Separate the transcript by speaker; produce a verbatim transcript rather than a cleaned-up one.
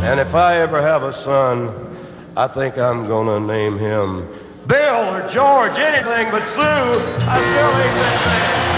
Speaker 1: And if I ever have a son, I think I'm gonna name him Bill or George, anything but Sue. I still ain't that man.